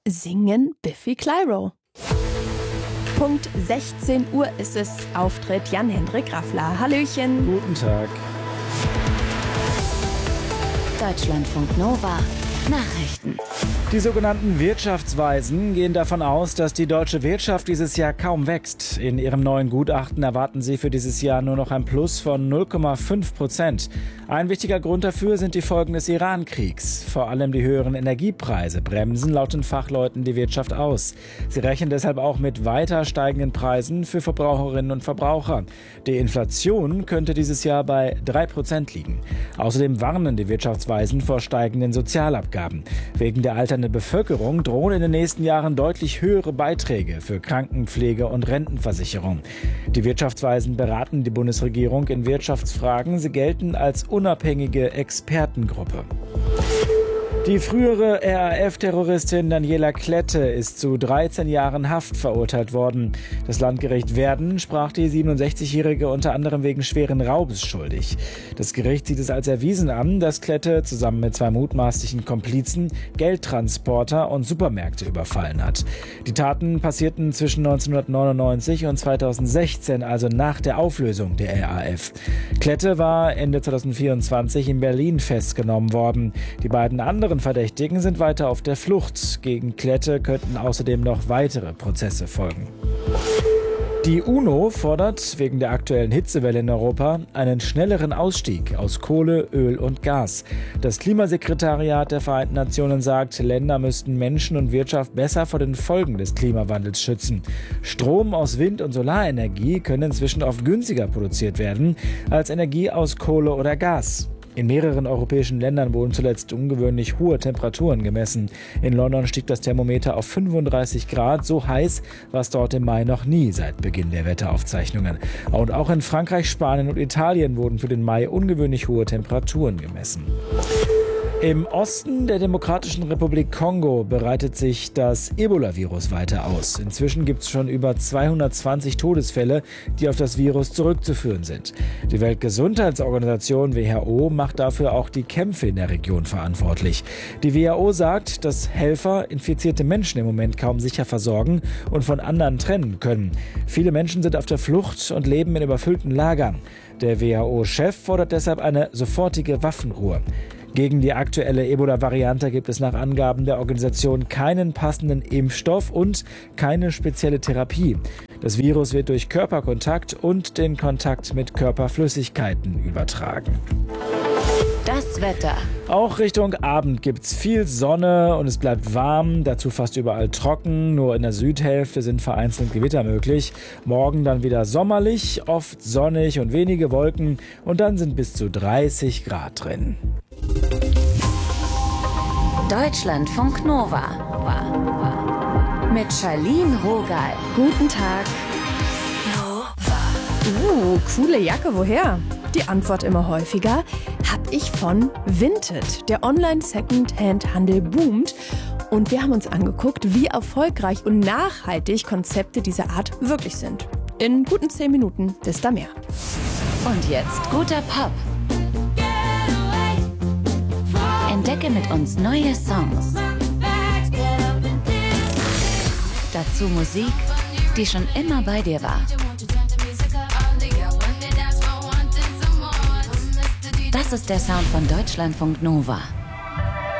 singen Biffy Clyro. Punkt 16 Uhr ist es, Auftritt Jan-Hendrik Raffler. Hallöchen. Guten Tag. Deutschlandfunk Nova. Nachrichten. Die sogenannten Wirtschaftsweisen gehen davon aus, dass die deutsche Wirtschaft dieses Jahr kaum wächst. In ihrem neuen Gutachten erwarten sie für dieses Jahr nur noch ein Plus von 0,5%. Ein wichtiger Grund dafür sind die Folgen des Iran-Kriegs. Vor allem die höheren Energiepreise bremsen laut den Fachleuten die Wirtschaft aus. Sie rechnen deshalb auch mit weiter steigenden Preisen für Verbraucherinnen und Verbraucher. Die Inflation könnte dieses Jahr bei 3% liegen. Außerdem warnen die Wirtschaftsweisen vor steigenden Sozialabgaben. Wegen der alternden Bevölkerung drohen in den nächsten Jahren deutlich höhere Beiträge für Krankenpflege und Rentenversicherung. Die Wirtschaftsweisen beraten die Bundesregierung in Wirtschaftsfragen. Sie gelten als unabhängige Expertengruppe. Die frühere RAF-Terroristin Daniela Klette ist zu 13 Jahren Haft verurteilt worden. Das Landgericht Werden sprach die 67-Jährige unter anderem wegen schweren Raubes schuldig. Das Gericht sieht es als erwiesen an, dass Klette zusammen mit zwei mutmaßlichen Komplizen Geldtransporter und Supermärkte überfallen hat. Die Taten passierten zwischen 1999 und 2016, also nach der Auflösung der RAF. Klette war Ende 2024 in Berlin festgenommen worden. Die beiden anderen Verdächtigen sind weiter auf der Flucht. Gegen Klette könnten außerdem noch weitere Prozesse folgen. Die UNO fordert wegen der aktuellen Hitzewelle in Europa einen schnelleren Ausstieg aus Kohle, Öl und Gas. Das Klimasekretariat der Vereinten Nationen sagt, Länder müssten Menschen und Wirtschaft besser vor den Folgen des Klimawandels schützen. Strom aus Wind- und Solarenergie können inzwischen oft günstiger produziert werden als Energie aus Kohle oder Gas. In mehreren europäischen Ländern wurden zuletzt ungewöhnlich hohe Temperaturen gemessen. In London stieg das Thermometer auf 35 Grad, so heiß war es dort im Mai noch nie seit Beginn der Wetteraufzeichnungen. Und auch in Frankreich, Spanien und Italien wurden für den Mai ungewöhnlich hohe Temperaturen gemessen. Im Osten der Demokratischen Republik Kongo breitet sich das Ebola-Virus weiter aus. Inzwischen gibt es schon über 220 Todesfälle, die auf das Virus zurückzuführen sind. Die Weltgesundheitsorganisation WHO macht dafür auch die Kämpfe in der Region verantwortlich. Die WHO sagt, dass Helfer infizierte Menschen im Moment kaum sicher versorgen und von anderen trennen können. Viele Menschen sind auf der Flucht und leben in überfüllten Lagern. Der WHO-Chef fordert deshalb eine sofortige Waffenruhe. Gegen die aktuelle Ebola-Variante gibt es nach Angaben der Organisation keinen passenden Impfstoff und keine spezielle Therapie. Das Virus wird durch Körperkontakt und den Kontakt mit Körperflüssigkeiten übertragen. Das Wetter. Auch Richtung Abend gibt's viel Sonne und es bleibt warm, dazu fast überall trocken, nur in der Südhälfte sind vereinzelt Gewitter möglich. Morgen dann wieder sommerlich, oft sonnig und wenige Wolken und dann sind bis zu 30 Grad drin. Deutschlandfunk Nova. Mit Charlene Rogal. Guten Tag. Coole Jacke, woher? Die Antwort immer häufiger, hab ich von Vinted. Der Online-Second-Hand-Handel boomt. Und wir haben uns angeguckt, wie erfolgreich und nachhaltig Konzepte dieser Art wirklich sind. In guten 10 Minuten wisst ihr mehr. Und jetzt guter Pop. Entdecke mit uns neue Songs. Dazu Musik, die schon immer bei dir war. Das ist der Sound von Deutschlandfunk Nova.